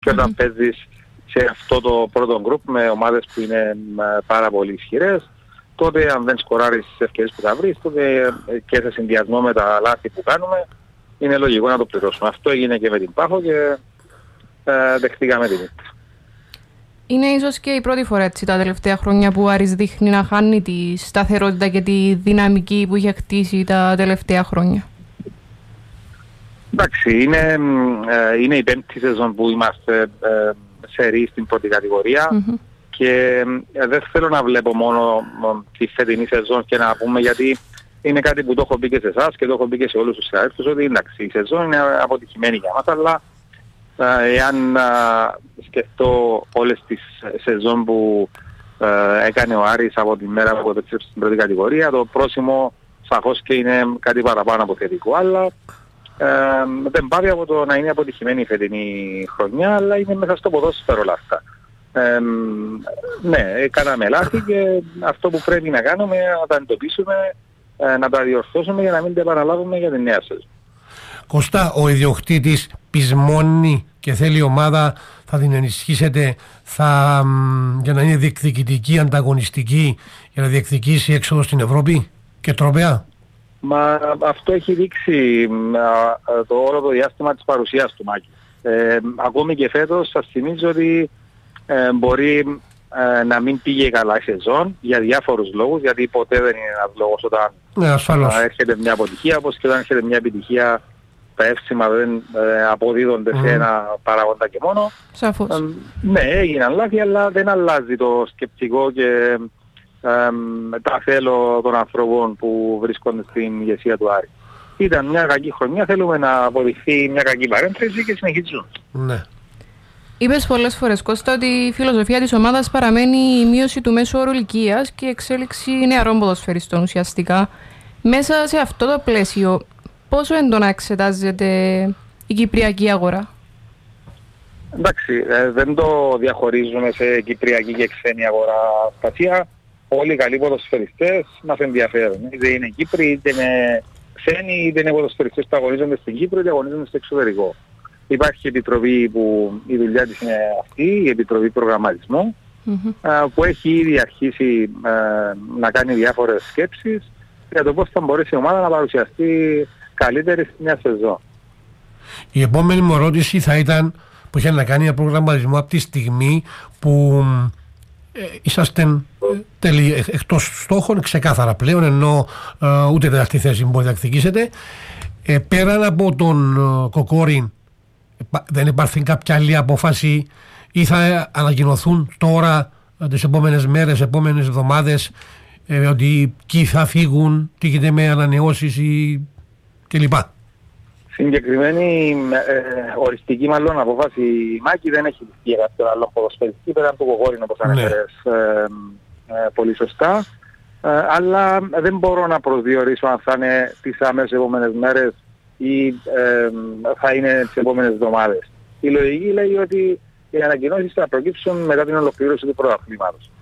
Και όταν παίζεις σε αυτό το πρώτο γκρουπ με ομάδες που είναι πάρα πολύ ισχυρές, τότε αν δεν σκοράρεις τις ευκαιρίες που θα βρεις, τότε και σε συνδυασμό με τα λάθη που κάνουμε, είναι λογικό να το πληρώσουμε. Αυτό έγινε και με την Πάχο και δεχτήκαμε την ήττα. Είναι ίσως και η πρώτη φορά έτσι, τα τελευταία χρόνια που ο Άρης δείχνει να χάνει τη σταθερότητα και τη δυναμική που είχε χτίσει τα τελευταία χρόνια. Εντάξει, είναι η πέμπτη σεζόν που είμαστε σερί στην πρώτη κατηγορία και δεν θέλω να βλέπω μόνο τη φετινή σεζόν και να πούμε, γιατί είναι κάτι που το έχω πει και σε εσάς και το έχω πει και σε όλους τους συναδέλφους, ότι εντάξει, η σεζόν είναι αποτυχημένη για μας, αλλά εάν σκεφτώ όλες τις σεζόν που έκανε ο Άρης από τη μέρα που επέστρεψε στην πρώτη κατηγορία, το πρόσημο σαφώς και είναι κάτι παραπάνω από θετικό, αλλά δεν πάει από το να είναι αποτυχημένη η φετινή χρονιά, αλλά είναι μέσα στο ποδόσφαιρο όλα αυτά. Ναι, κάναμε λάθη και αυτό που πρέπει να κάνουμε, να τα εντοπίσουμε, να τα διορθώσουμε για να μην τα επαναλάβουμε για την νέα σεζόν. Κωστά, ο ιδιοκτήτης πεισμώνει και θέλει η ομάδα, θα την ενισχύσετε για να είναι διεκδικητική, ανταγωνιστική, για να διεκδικήσει έξοδο στην Ευρώπη και τρόπαια? Μα αυτό έχει δείξει το όλο το διάστημα της παρουσίας του Μάκη. Ακόμη και φέτος σας θυμίζω ότι μπορεί να μην πήγε καλά η σεζόν για διάφορους λόγους, γιατί ποτέ δεν είναι ένας λόγος όταν έρχεται μια αποτυχία, όπως και όταν έρχεται μια επιτυχία τα εύσημα δεν αποδίδονται σε ένα παράγοντα και μόνο. Σαφώς. Ναι, έγιναν λάθη, αλλά δεν αλλάζει το σκεπτικό και τα θέλω των ανθρώπων που βρίσκονται στην ηγεσία του Άρη. Ήταν μια κακή χρονιά, θέλουμε να αποδειχθεί μια κακή παρένθεση και συνεχίζουν. Ναι. Είπες πολλές φορές, Κώστα, ότι η φιλοσοφία της ομάδας παραμένει η μείωση του μέσου όρου ηλικίας και η εξέλιξη νεαρών ποδοσφαιριστών ουσιαστικά. Μέσα σε αυτό το πλαίσιο, πόσο έντονα εξετάζεται η κυπριακή αγορά? Εντάξει, δεν το διαχωρίζουμε σε κυπριακή και ξένη αγορά στασία. Όλοι οι καλοί ποδοσφαιριστές μας ενδιαφέρουν. Είτε είναι Κύπροι, είτε είναι ξένοι, είτε είναι ποδοσφαιριστές που αγωνίζονται στην Κύπρο, είτε αγωνίζονται στο εξωτερικό. Υπάρχει επιτροπή που η δουλειά της είναι αυτή, η Επιτροπή Προγραμματισμού, που έχει ήδη αρχίσει να κάνει διάφορες σκέψεις για το πώς θα μπορέσει η ομάδα να παρουσιαστεί καλύτερη στη μια σεζόν. Η επόμενη μου ερώτηση θα ήταν που είχε να κάνει για προγραμματισμό από τη στιγμή που είσαστε εκτός στόχων ξεκάθαρα πλέον, ενώ ούτε τέταρτη θέση μπορείτε να διεκδικήσετε. Πέραν από τον Κοκόριν, δεν υπάρχει κάποια άλλη απόφαση ή θα ανακοινωθούν τώρα τις επόμενες μέρες, επόμενες εβδομάδες, ότι ποιοι θα φύγουν, τι γίνεται με ανανεώσεις ή κλπ? Συγκεκριμένη οριστική μάλλον απόφαση Μάκη δεν έχει ληφθεί για κάποιον άλλο ποδοσφαιριστή πέραν του Κοκόριν, όπως ανέφερες πολύ σωστά, αλλά δεν μπορώ να προσδιορίσω αν θα είναι τις άμεσες επόμενες μέρες ή θα είναι τις επόμενες εβδομάδες. Η λογική λέει ότι οι ανακοινώσεις θα προκύψουν μετά την ολοκλήρωση του πρωταθλήματος.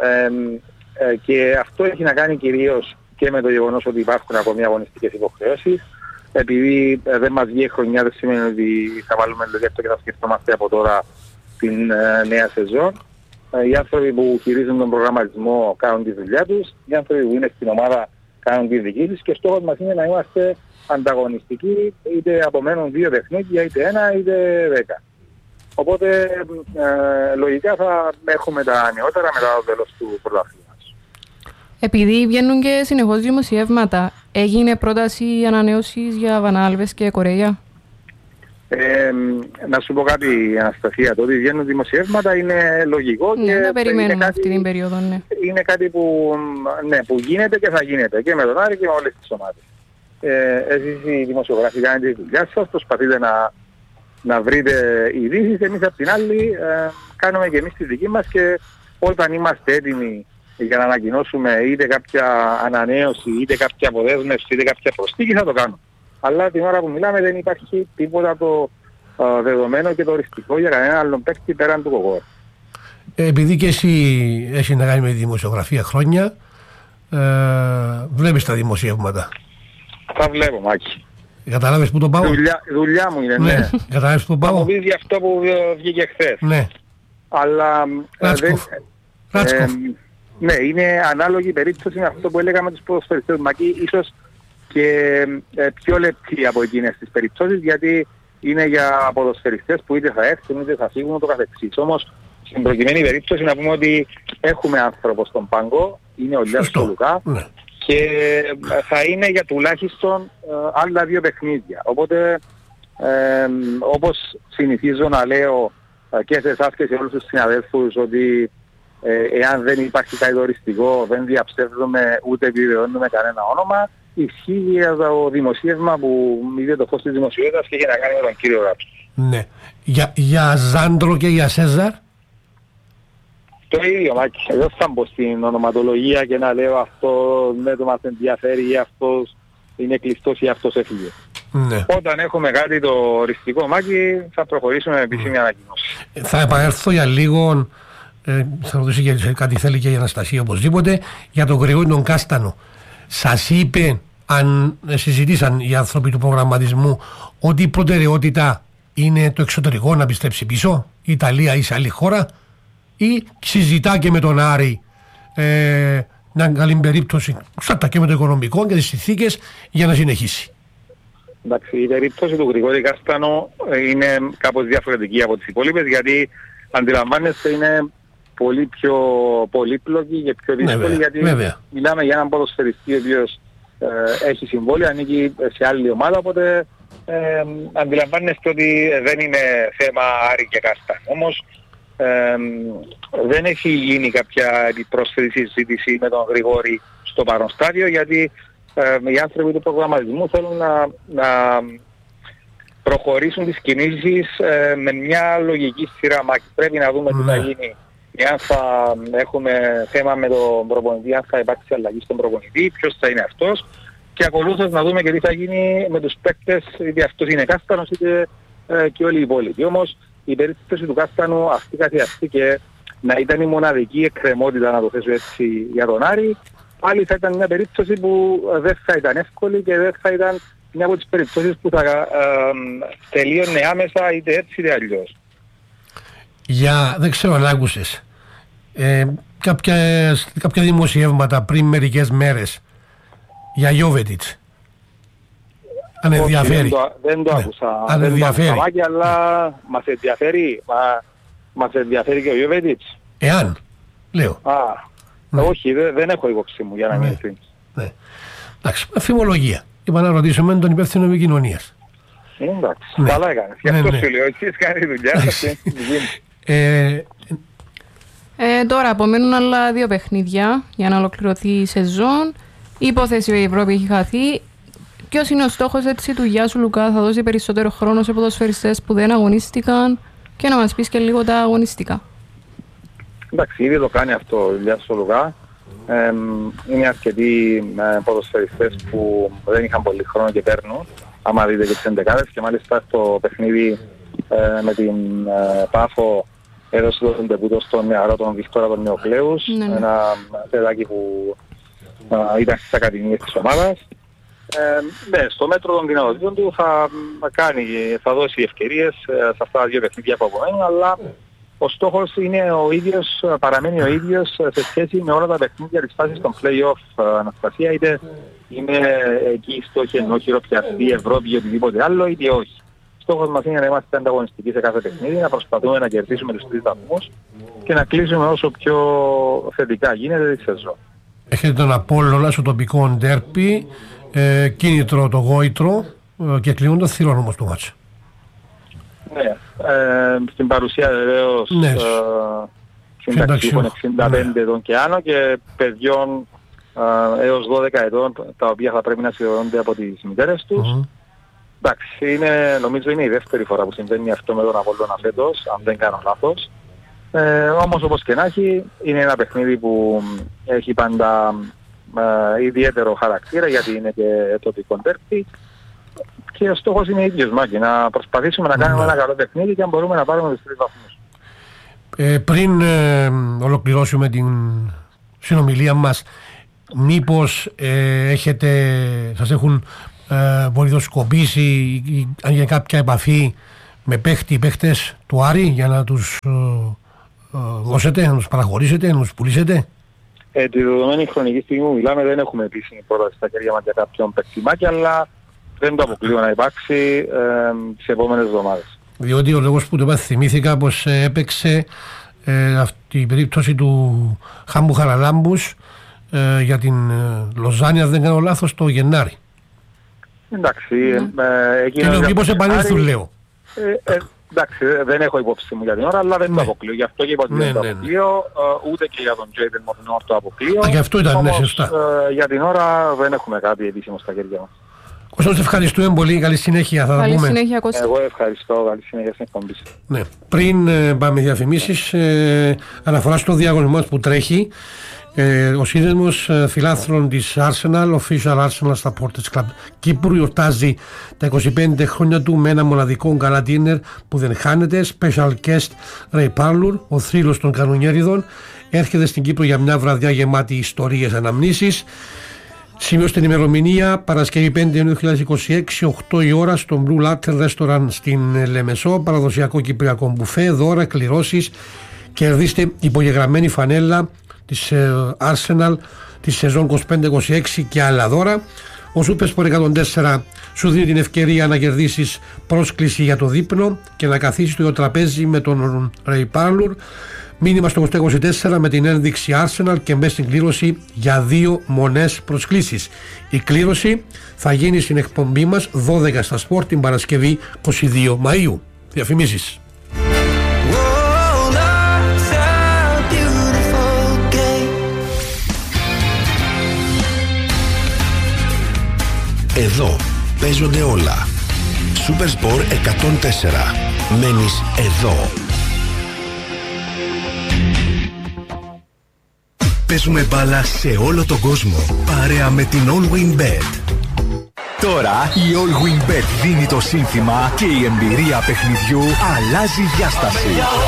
Και αυτό έχει να κάνει κυρίως και με το γεγονός ότι υπάρχουν ακόμη αγωνιστικές υποχρεώσεις. Επειδή δεν μας βγει η χρονιά, δεν σημαίνει ότι θα βάλουμε λογιαστό και θα σκεφτόμαστε από τώρα την νέα σεζόν. Οι άνθρωποι που χειρίζουν τον προγραμματισμό κάνουν τη δουλειά τους, οι άνθρωποι που είναι στην ομάδα κάνουν τη δική τους και στόχος μας είναι να είμαστε ανταγωνιστικοί, είτε απομένουν 2 παιχνίδια, είτε 1 είτε 10. Οπότε λογικά θα έχουμε τα νεότερα μετά το τέλος του πρωταθλήματος. Επειδή βγαίνουν και συνεχώς δημοσιεύματα, έγινε πρόταση ανανέωσης για Βανάλβες και Κορέα? Να σου πω κάτι, Αναστασία, το ότι βγαίνουν δημοσιεύματα είναι λογικό. Ναι, να περιμένουμε αυτή την περίοδο, ναι. Είναι κάτι που γίνεται και θα γίνεται και με τον Άρη και με όλες τις ομάδες. Εσείς οι δημοσιογράφοι κάνετε τη δουλειά σας, προσπαθείτε να βρείτε ειδήσεις, εμείς απ' την άλλη κάνουμε και εμείς τη δική μας και όταν είμαστε έτοιμοι για να ανακοινώσουμε είτε κάποια ανανέωση, είτε κάποια αποδέσμευση, είτε κάποια προσθήκη θα το κάνουμε. Αλλά την ώρα που μιλάμε δεν υπάρχει τίποτα το δεδομένο και το οριστικό για κανένα άλλον παίκτη πέραν του Κοκόρ. Επειδή και εσύ έχει να κάνει με τη δημοσιογραφία χρόνια, βλέπεις τα δημοσιεύματα? Θα βλέπω, Μάκη. Καταλάβεις που το πάω. Δουλειά μου είναι, ναι. Καταλάβεις που το πάω. Θα μου πεις για αυτό που βγήκε χθες. Ναι. Αλλά Ράτσκοφ. ναι, είναι ανάλογη περίπτωση με αυτό που έλεγαμε τους ποδοσφαιριστές. Μακή ίσως και πιο λεπτή από εκείνες τις περιπτώσεις, γιατί είναι για ποδοσφαιριστές που είτε θα έρθουν είτε θα φύγουν το καθεξής. Όμως στην προκειμένη περίπτωση να πούμε ότι έχουμε άνθρωπο στον πάγκο, είναι ο Λιάς ο Λουκά, ναι. Και θα είναι για τουλάχιστον άλλα 2 παιχνίδια. Οπότε όπως συνηθίζω να λέω και σε εσάς και σε όλους τους συναδέλφους ότι εάν δεν υπάρχει κάτι οριστικό, δεν διαψεύδουμε ούτε επιβεβαιώνουμε κανένα όνομα, ισχύει για το δημοσίευμα που είδε το φως της δημοσιότητας και είχε να κάνει με τον κύριο Ράψο. Ναι. Για Ζάντρο και για Σέζαρ. Το ίδιο, Μάκη. Δεν θα μπω στην ονοματολογία και να λέω αυτό ναι το μας ενδιαφέρει ή αυτός είναι κλειστός ή αυτός έφυγε. Ναι. Όταν έχουμε κάτι το οριστικό, Μάκη, θα προχωρήσουμε με επίσημη ανακοίνωση. Θα επανέλθω για λίγο, θα ρωτήσω και κάτι θέλει και η Αναστασία οπωσδήποτε, για τον Γρηγόρη τον Κάστανο. Σας είπε, αν συζητήσαν οι άνθρωποι του προγραμματισμού, ότι η προτεραιότητα είναι το εξωτερικό να πιστέψει πίσω, η Ιταλία ή σε άλλη χώρα, ή συζητά και με τον Άρη μια καλή περίπτωση, ξάτα και με το οικονομικό και τις συνθήκες για να συνεχίσει. Εντάξει, η περίπτωση του Γρηγόρη Κάστανο είναι κάπως διαφορετική από τις υπόλοιπες, γιατί αντιλαμβάνεστε είναι πολύ πιο πολύπλοκη και πιο δύσκολη, γιατί μιλάμε για έναν ποδοσφαιριστή ο οποίος έχει συμβόλαιο, ανήκει σε άλλη ομάδα, οπότε αντιλαμβάνεστε ότι δεν είναι θέμα Άρη και Κάστανο. Όμως δεν έχει γίνει κάποια επιπρόσθετη συζήτηση με τον Γρηγόρη στο παρόν στάδιο, γιατί οι άνθρωποι του προγραμματισμού θέλουν να προχωρήσουν τις κινήσεις με μια λογική σειρά. Μα πρέπει να δούμε τι θα γίνει, εάν θα έχουμε θέμα με τον προπονητή, αν θα υπάρξει αλλαγή στον προπονητή, ποιος θα είναι αυτός, και ακολούθως να δούμε και τι θα γίνει με τους παίκτες, είτε αυτός είναι Κάστανος είτε και όλοι οι υπόλοιποι. Όμως η περίπτωση του Κάστανου αυτή καθιαστεί και να ήταν η μοναδική εκκρεμότητα, να το θέσω έτσι, για τον Άρη, πάλι θα ήταν μια περίπτωση που δεν θα ήταν εύκολη και δεν θα ήταν μια από τις περιπτώσεις που θα τελείωνε άμεσα είτε έτσι είτε αλλιώς. Δεν ξέρω αν άκουσες κάποια δημοσιεύματα πριν μερικές μέρες για Γιόβετιτς. Αν ενδιαφέρει. Δεν το άκουσα. Αν ενδιαφέρει. Αλλά μας ενδιαφέρει. Μας ενδιαφέρει και ο Γιόβετιτς. Εάν, λέω. Όχι, δεν έχω υπόψη μου για να μην ευθύνεις. Ναι. Εντάξει, φημολογία. Είπα να ρωτήσουμε τον υπεύθυνο επικοινωνίας. Εντάξει, καλά έκανες. Γι' αυτό σου λέω, εσείς κάνει δουλειά. Τώρα απομένουν άλλα 2 παιχνίδια για να ολοκληρωθεί η σεζόν. Η υπόθεση η Ευρώπη έχει χαθεί. Ποιος είναι ο στόχος έτσι του Γιάσου Λουκά? Θα δώσει περισσότερο χρόνο σε ποδοσφαιριστές που δεν αγωνίστηκαν, και να μας πεις και λίγο τα αγωνιστικά. Εντάξει, ήδη το κάνει αυτό ο Γιάσου Λουκά. Είναι αρκετοί ποδοσφαιριστές που δεν είχαν πολύ χρόνο και παίρνουν, άμα δείτε και τις εντεκάδες, και μάλιστα στο παιχνίδι με την Πάφο έδωσε τον τεπούτο στον νεαρό τον Βικτόρα τον Νεοκλέους, ένα παιδάκι που ήταν στις ακαδημίες της ομάδας. Ναι, στο μέτρο των δυνατοτήτων του θα δώσει ευκαιρίες σε αυτά τα 2 παιχνίδια που απομένουν, αλλά ο στόχος είναι ο ίδιος, παραμένει ο ίδιος σε σχέση με όλα τα παιχνίδια της φάσης των play-off, Αναστασία, είτε είναι εκεί στόχοι ενώ χειροπιαστεί η Ευρώπη ή οτιδήποτε άλλο, είτε όχι. Στόχος μας είναι να είμαστε ανταγωνιστικοί σε κάθε παιχνίδι, να προσπαθούμε να κερδίσουμε τους 3 βαθμούς και να κλείσουμε όσο πιο θετικά γίνεται τη σεζόν. Έχετε τον Απόλλωνα στο τοπικό ντέρπι, κίνητρο το γόητρο και κλείνοντα θυρών όμως το μάτσο. Ναι, στην παρουσία βεβαίως συνταξιούχων 65 ετών και άνω και παιδιών έως 12 ετών, τα οποία θα πρέπει να συνδέονται από τις μητέρες τους. Εντάξει, νομίζω είναι η δεύτερη φορά που συμβαίνει αυτό με τον Απόλλωνα φέτος, αν δεν κάνω λάθος. Όμως όπως και να έχει, είναι ένα παιχνίδι που έχει πάντα ιδιαίτερο χαρακτήρα, γιατί είναι και τοπικό ντέρπι, και ο στόχος είναι ίδιος, Μάκη, να προσπαθήσουμε να κάνουμε ένα καλό παιχνίδι και αν μπορούμε να πάρουμε τους 3 βαθμούς. Πριν ολοκληρώσουμε την συνομιλία μας, μήπως σας έχουν βολιδοσκοπήσει αν για κάποια επαφή με παίχτες του Άρη για να τους δώσετε, να τους παραχωρήσετε, να τους πουλήσετε? Τη δεδομένη χρονική στιγμή που μιλάμε δεν έχουμε επίσημη πρόταση στα χέρια μας για κάποιον παιχτημάκι, αλλά δεν το αποκλείω να υπάρξει τις επόμενες εβδομάδες. Διότι ο λόγος που το θυμήθηκα πως έπαιξε αυτή η περίπτωση του Χάμπου Χαραλάμπους για την Λοζάνια, δεν κάνω λάθος, το Γενάρη. Εντάξει. Και λέω μήπως επανέλθουν, λέω. Εντάξει, δεν έχω υπόψη μου για την ώρα, αλλά δεν το αποκλείω. Γι' αυτό και είπα ότι δεν το αποκλείω, ούτε και για τον Τζέιντεν Μορφινόρ το αποκλείω. Γι' αυτό ήταν, όμως, σωστά. Για την ώρα δεν έχουμε κάτι επίσημο στα χέρια μας. Κώστα, ευχαριστούμε πολύ. Καλή συνέχεια. Θα καλή πούμε. Συνέχεια, Κώστα. Εγώ ευχαριστώ. Καλή συνέχεια στην εκπομπή. Ναι. Πριν πάμε διαφημίσεις, αναφορά στο διαγωνισμό που τρέχει. Ο σύνδεσμος φιλάνθρων της Arsenal, Official Arsenal Supporters Club Κύπρου, γιορτάζει τα 25 χρόνια του με ένα μοναδικό γκάλα dinner που δεν χάνεται. Special guest Ray Parlour, ο θρύλος των κανονιέριδων, έρχεται στην Κύπρο για μια βραδιά γεμάτη ιστορίες, αναμνήσεις. Σημειώστε την ημερομηνία, Παρασκευή 5 Ιουνίου 2026, 8 η ώρα, στο Blue Latte Restaurant στην Λεμεσό. Παραδοσιακό κυπριακό μπουφέ, δώρα, κληρώσεις. Κερδίστε υπογεγραμμένη φανέλα της Arsenal της σεζόν 25-26 και άλλα δώρα. Ο Supersport 104 σου δίνει την ευκαιρία να κερδίσεις πρόσκληση για το δείπνο και να καθίσεις στο τραπέζι με τον Ray Parlour. Μήνυμα στο 24 με την ένδειξη Arsenal και μπες στην κλήρωση για 2 μονές προσκλήσεις. Η κλήρωση θα γίνει στην εκπομπή μας 12 στα Sport την Παρασκευή 22 Μαΐου. Διαφημίσεις. Εδώ παίζονται όλα. Supersport 104. Μένεις εδώ. Παίζουμε μπάλα σε όλο τον κόσμο, παρέα με την All Win Bet. Τώρα η All Win Bet δίνει το σύνθημα και η εμπειρία παιχνιδιού αλλάζει διάσταση.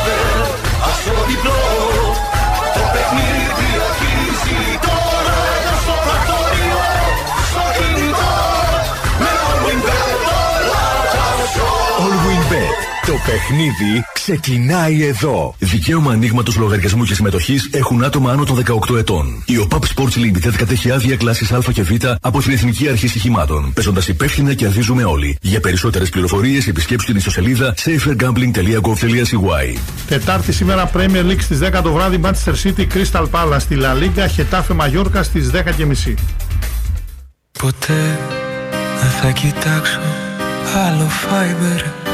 All Win Bet. Το παιχνίδι ξεκινάει εδώ. Δικαίωμα ανοίγματος λογαριασμού και συμμετοχής έχουν άτομα άνω των 18 ετών. Η OPAP Sports Limited κατέχει άδεια κλάσης Α και Β από την Εθνική Αρχή Στοιχημάτων. Παίζοντας υπεύθυνα κερδίζουμε όλοι. Για περισσότερες πληροφορίες επισκέψτε την ιστοσελίδα safergambling.gov.cy. Τετάρτη σήμερα Premier League στις 10 το βράδυ, Manchester City Crystal Palace στη La Liga, Getafe Mallorca στις 10:30. Ποτέ δεν θα κοιτάξω άλλο Fiber.